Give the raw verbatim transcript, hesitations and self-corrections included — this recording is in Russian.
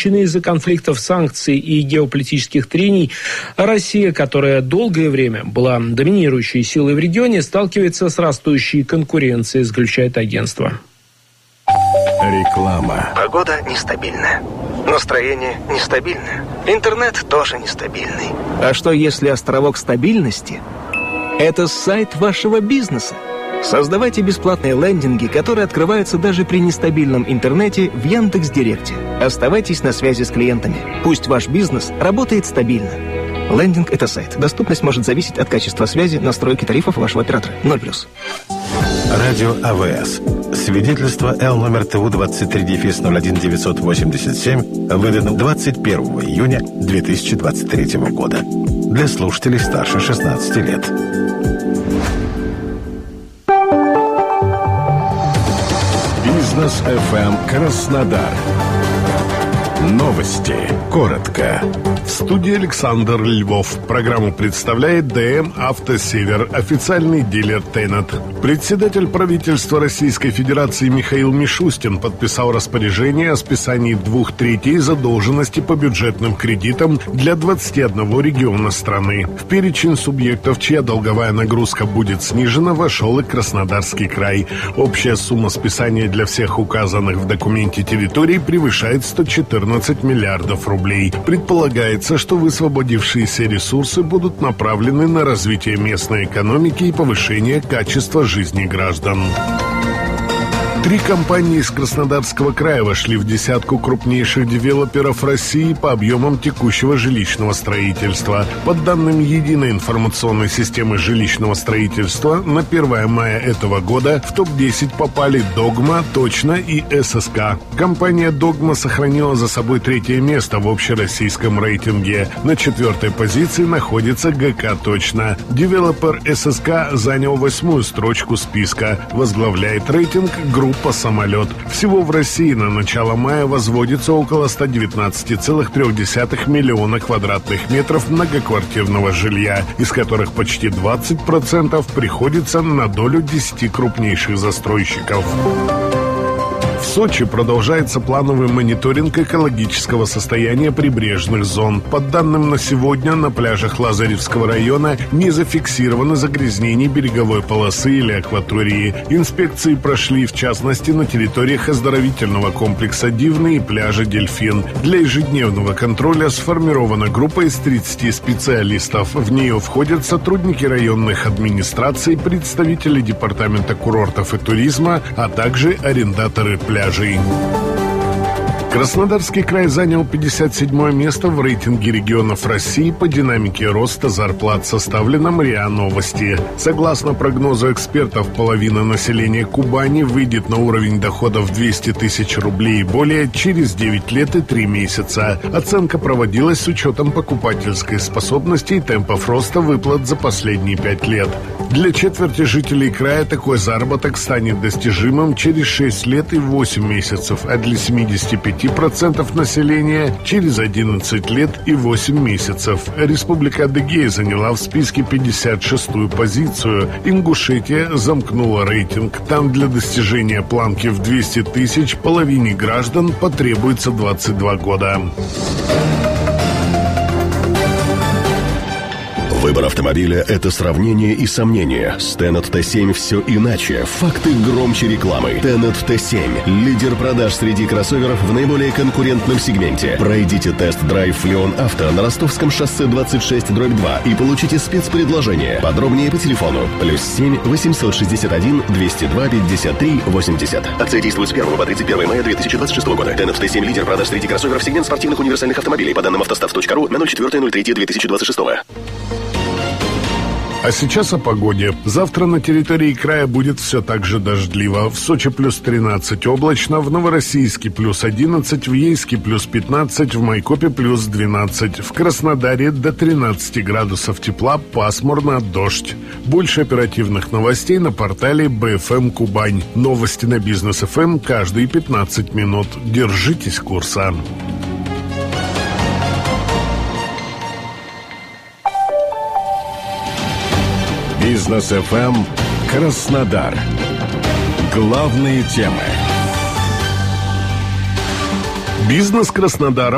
из-за конфликтов, санкций и геополитических трений, Россия, которая долгое время была доминирующей силой в регионе, сталкивается с растущей конкуренцией, заключает агентство. Реклама. Погода нестабильная. Настроение нестабильное. Интернет тоже нестабильный. А что если островок стабильности – это сайт вашего бизнеса? Создавайте бесплатные лендинги, которые открываются даже при нестабильном интернете в Яндекс.Директе. Оставайтесь на связи с клиентами. Пусть ваш бизнес работает стабильно. Лендинг – это сайт. Доступность может зависеть от качества связи, настройки тарифов вашего оператора. ноль плюс. Радио АВС. Свидетельство Л номер ТУ двадцать три ноль один девятьсот восемьдесят семь выдано двадцать первого июня две тысячи двадцать третьего года. Для слушателей старше шестнадцати лет. Бизнес эф эм Краснодар. Новости. Коротко. В студии Александр Львов. Программу представляет ДМ «Автосевер», официальный дилер Тенет. Председатель правительства Российской Федерации Михаил Мишустин подписал распоряжение о списании двух третей задолженности по бюджетным кредитам для двадцати одного региона страны. В перечень субъектов, чья долговая нагрузка будет снижена, вошел и Краснодарский край. Общая сумма списания для всех указанных в документе территорий превышает сто четырнадцать миллиардов рублей. Предполагается, что высвободившиеся ресурсы будут направлены на развитие местной экономики и повышение качества жизни граждан. Три компании из Краснодарского края вошли в десятку крупнейших девелоперов России по объемам текущего жилищного строительства. По данным Единой информационной системы жилищного строительства, на первое мая этого года в топ десять попали «Догма», «Точно» и эс эс ка. Компания «Догма» сохранила за собой третье место в общероссийском рейтинге. На четвертой позиции находится гэ ка «Точно». Девелопер эс эс ка занял восьмую строчку списка. Возглавляет рейтинг группа по «Самолет». Всего в России на начало мая возводится около ста девятнадцати целых трёх десятых миллиона квадратных метров многоквартирного жилья, из которых почти двадцать процентов приходится на долю десяти крупнейших застройщиков. В Сочи продолжается плановый мониторинг экологического состояния прибрежных зон. По данным на сегодня, на пляжах Лазаревского района не зафиксировано загрязнений береговой полосы или акватории. Инспекции прошли, в частности, на территориях оздоровительного комплекса «Дивный» и пляжа «Дельфин». Для ежедневного контроля сформирована группа из тридцати специалистов. В нее входят сотрудники районных администраций, представители департамента курортов и туризма, а также арендаторы пляжей. Краснодарский край занял пятьдесят седьмое место в рейтинге регионов России по динамике роста зарплат, составленном РИА Новости. Согласно прогнозу экспертов, половина населения Кубани выйдет на уровень доходов двести тысяч рублей и более через девять лет и три месяца. Оценка проводилась с учетом покупательской способности и темпов роста выплат за последние пять лет. Для четверти жителей края такой заработок станет достижимым через шесть лет и восемь месяцев, а для семидесяти пяти процентов населения через одиннадцать лет и восемь месяцев. Республика Адыгея заняла в списке пятьдесят шестую позицию. Ингушетия замкнула рейтинг. Там для достижения планки в двести тысяч половине граждан потребуется двадцать два года. Выбор автомобиля – это сравнение и сомнение. С Тенет тэ семь все иначе. Факты громче рекламы. Тенет тэ семь – лидер продаж среди кроссоверов в наиболее конкурентном сегменте. Пройдите тест-драйв Леон Авто на Ростовском шоссе двадцать шесть дробь два и получите спецпредложение. Подробнее по телефону плюс семь восемьсот шестьдесят один двести два пятьдесят три восемьдесят. Акция действует с первого по тридцать первое мая две тысячи двадцать шестого года. Тенет тэ семь – лидер продаж среди кроссоверов сегмент спортивных универсальных автомобилей. По данным автостав точка ру на ноль четыре ноль три две тысячи двадцать шестого. А сейчас о погоде. Завтра на территории края будет все так же дождливо. В Сочи плюс тринадцать облачно, в Новороссийске плюс одиннадцать, в Ейске плюс пятнадцать, в Майкопе плюс двенадцать, в Краснодаре до тринадцати градусов тепла, пасмурно, дождь. Больше оперативных новостей на портале бэ эф эм Кубань. Новости на Бизнес эф эм каждые пятнадцать минут. Держитесь курса. Бизнес эф эм Краснодар. Главные темы. Бизнес Краснодара